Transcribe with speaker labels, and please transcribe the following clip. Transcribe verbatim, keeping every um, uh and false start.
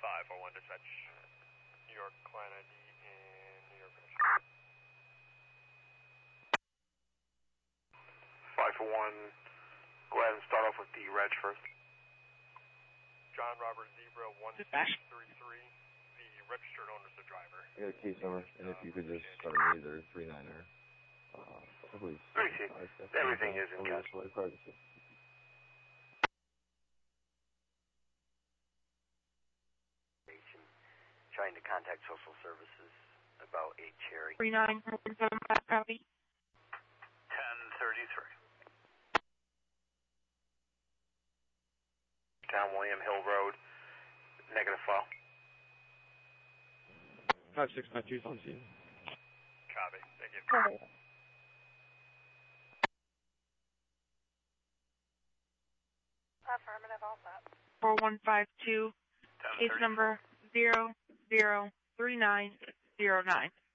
Speaker 1: five oh one dispatch. New York client I D and New York Commission.
Speaker 2: five oh one, go ahead and start off with the reg first.
Speaker 1: John Robert Zebra one six three three, the registered owner's the driver.
Speaker 3: I got a case number, and if you could just start me either three nine or, uh, I believe.
Speaker 2: Everything is in cash.
Speaker 4: Trying to contact social services about a Cherry.
Speaker 5: three nine seven five copy.
Speaker 4: ten thirty-three.
Speaker 2: Down William Hill Road, negative file.
Speaker 3: five six nine two on scene.
Speaker 1: Copy, thank you.
Speaker 5: Copy.
Speaker 6: Affirmative, all set.
Speaker 5: four one five two, case number zero zero three nine zero nine.